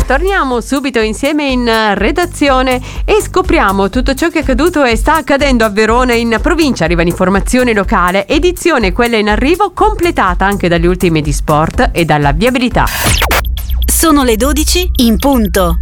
torniamo subito insieme in redazione e scopriamo tutto ciò che è accaduto e sta accadendo a Verona in provincia. Arriva l'informazione locale, edizione quella in arrivo, completata anche dalle ultime di sport e dalla viabilità. Sono le 12 in punto.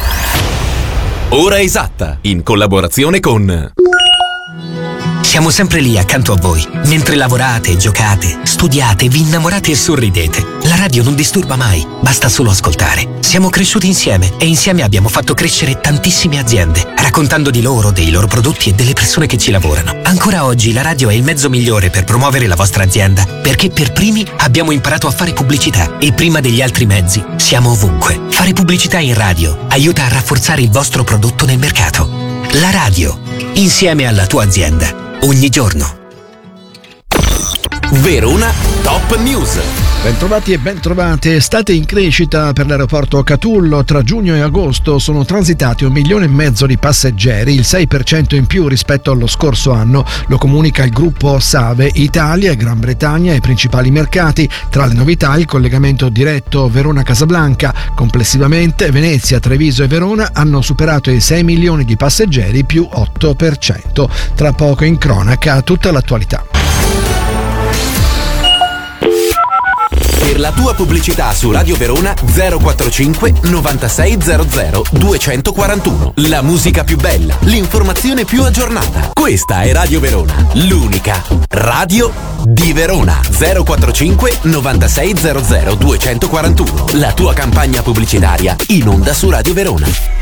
Ora esatta, in collaborazione con... Siamo sempre lì accanto a voi, mentre lavorate, giocate, studiate, vi innamorate e sorridete. La radio non disturba mai, basta solo ascoltare. Siamo cresciuti insieme e insieme abbiamo fatto crescere tantissime aziende, raccontando di loro, dei loro prodotti e delle persone che ci lavorano. Ancora oggi la radio è il mezzo migliore per promuovere la vostra azienda, perché per primi abbiamo imparato a fare pubblicità e prima degli altri mezzi siamo ovunque. Fare pubblicità in radio aiuta a rafforzare il vostro prodotto nel mercato. La radio, insieme alla tua azienda. Ogni giorno. Verona Top News. Bentrovati e bentrovate. Estate in crescita per l'aeroporto Catullo. Tra giugno e agosto sono transitati 1,5 milioni di passeggeri, il 6% in più rispetto allo scorso anno. Lo comunica il gruppo Save Italia e Gran Bretagna, i principali mercati. Tra le novità il collegamento diretto Verona-Casablanca. Complessivamente Venezia, Treviso e Verona hanno superato i 6 milioni di passeggeri, più 8%. Tra poco in cronaca tutta l'attualità. Per la tua pubblicità su Radio Verona 045 9600 241. La musica più bella, l'informazione più aggiornata. Questa è Radio Verona, l'unica radio di Verona. 045 9600 241. La tua campagna pubblicitaria in onda su Radio Verona.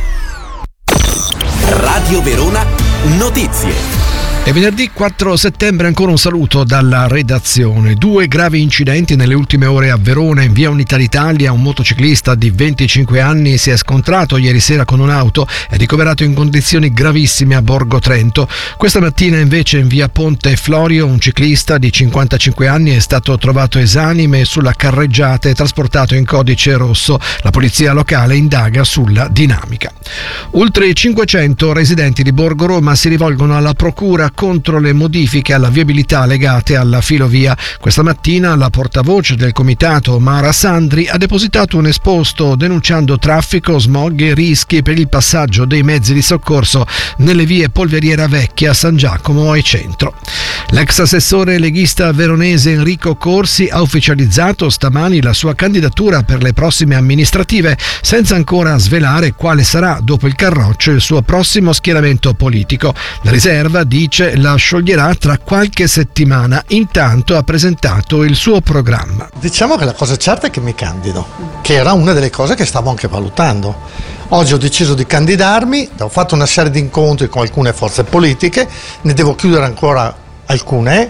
Radio Verona Notizie. E venerdì 4 settembre ancora un saluto dalla redazione. 2 gravi incidenti nelle ultime ore a Verona. In via Unità d'Italia un motociclista di 25 anni si è scontrato ieri sera con un'auto e ricoverato in condizioni gravissime a Borgo Trento. Questa mattina invece in via Ponte Florio un ciclista di 55 anni è stato trovato esanime sulla carreggiata e trasportato in codice rosso. La polizia locale indaga sulla dinamica. Oltre 500 residenti di Borgo Roma si rivolgono alla procura contro le modifiche alla viabilità legate alla filovia. Questa mattina la portavoce del comitato Mara Sandri ha depositato un esposto denunciando traffico, smog e rischi per il passaggio dei mezzi di soccorso nelle vie Polveriera Vecchia, San Giacomo e Centro. L'ex assessore leghista veronese Enrico Corsi ha ufficializzato stamani la sua candidatura per le prossime amministrative, senza ancora svelare quale sarà dopo il Carroccio il suo prossimo schieramento politico. La riserva, dice, la scioglierà tra qualche settimana. Intanto ha presentato il suo programma. Diciamo che la cosa certa è che mi candido, che era una delle cose che stavo anche valutando. Oggi ho deciso di candidarmi, ho fatto una serie di incontri con alcune forze politiche, ne devo chiudere ancora alcune,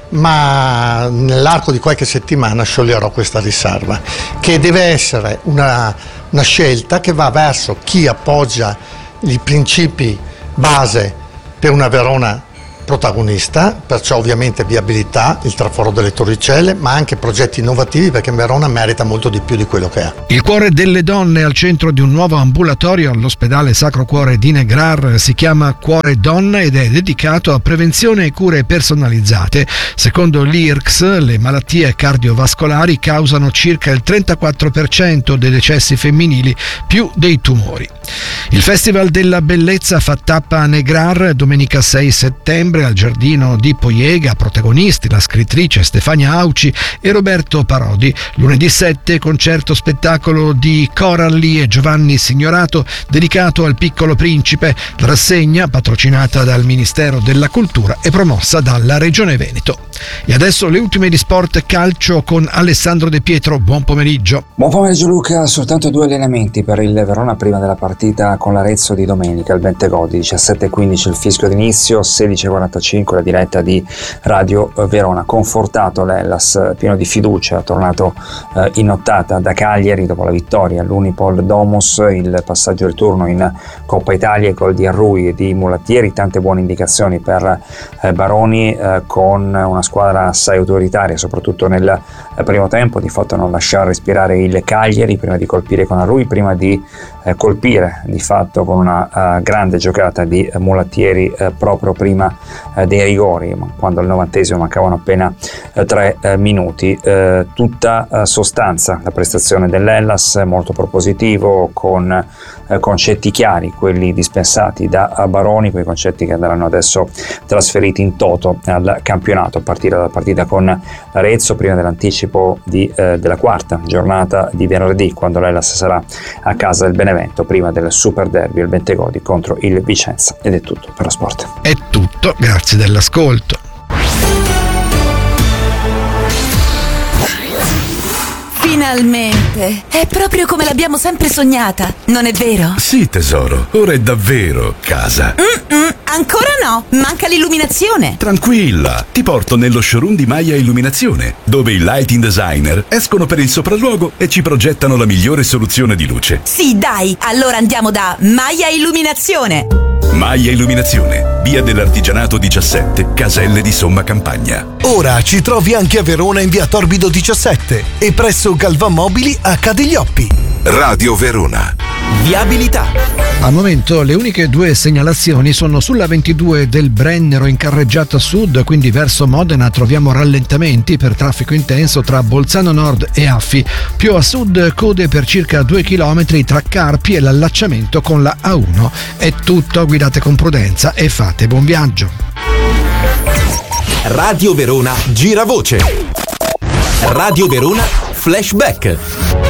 ma nell'arco di qualche settimana scioglierò questa riserva, che deve essere una scelta che va verso chi appoggia i principi base per una Verona protagonista, perciò ovviamente viabilità, il traforo delle Torricelle, ma anche progetti innovativi, perché Verona merita molto di più di quello che ha. Il cuore delle donne al centro di un nuovo ambulatorio all'ospedale Sacro Cuore di Negrar. Si chiama Cuore Donna ed è dedicato a prevenzione e cure personalizzate. Secondo l'IRCS, le malattie cardiovascolari causano circa il 34% dei decessi femminili, più dei tumori. Il Festival della Bellezza fa tappa a Negrar domenica 6 settembre al Giardino di Poiega. Protagonisti la scrittrice Stefania Auci e Roberto Parodi. Lunedì 7 concerto spettacolo di Coralli e Giovanni Signorato dedicato al Piccolo Principe. La rassegna, patrocinata dal Ministero della Cultura e promossa dalla Regione Veneto. E adesso le ultime di sport calcio con Alessandro De Pietro. Buon pomeriggio. Buon pomeriggio Luca, soltanto 2 allenamenti per il Verona prima della partita con l'Arezzo di domenica, il Bentegodi. 17:15 il fischio d'inizio, 16:45 la diretta di Radio Verona. Confortato l'Hellas, pieno di fiducia, tornato in ottata da Cagliari dopo la vittoria all'Unipol Domus, il passaggio e ritorno in Coppa Italia, gol di Arrui e di Mulattieri, tante buone indicazioni per Baroni, con una squadra assai autoritaria soprattutto nel primo tempo, di fatto non lasciare respirare il Cagliari prima di colpire con Arrui, prima di colpire di fatto con una grande giocata di Mulattieri proprio prima dei rigori, quando al 90esimo mancavano appena 3 minuti. Tutta sostanza la prestazione dell'Hellas, molto propositivo, con concetti chiari, quelli dispensati da Baroni, quei concetti che andranno adesso trasferiti in toto al campionato a partire dalla partita con l'Arezzo, prima dell'anticipo della quarta giornata di venerdì, quando l'Hellas sarà a casa del Benevento, prima del Super Derby il Bentegodi contro il Vicenza. Ed è tutto per lo sport. È tutto, grazie dell'ascolto. Finalmente! È proprio come l'abbiamo sempre sognata, non è vero? Sì, tesoro, ora è davvero casa. Ancora no, manca l'illuminazione. Tranquilla, ti porto nello showroom di Maya Illuminazione, dove i lighting designer escono per il sopralluogo e ci progettano la migliore soluzione di luce. Sì, dai, allora andiamo da Maya Illuminazione. Maya Illuminazione, via dell'Artigianato 17, Caselle di Somma Campagna. Ora ci trovi anche a Verona in via Torbido 17 e presso Galvan Mobili a Cadeglioppi. Radio Verona. Viabilità. Al momento le uniche 2 segnalazioni sono sulla 22 del Brennero in carreggiata sud, quindi verso Modena troviamo rallentamenti per traffico intenso tra Bolzano Nord e Affi. Più a sud code per circa 2 km tra Carpi e l'allacciamento con la A1. È tutto, guidate con prudenza e fate buon viaggio. Radio Verona gira voce. Radio Verona Flashback.